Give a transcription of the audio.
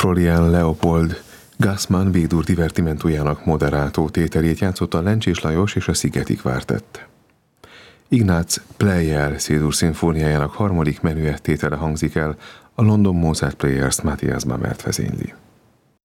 Florian Leopold Gassman B-dur divertimentójának moderátó tételét játszotta a Lencsés Lajos és a Szigeti Kvártett. Ignác Pleyel C-dur szimfóniájának harmadik menüett tétele hangzik el, a London Mozart Players Matthias Bamert vezényli.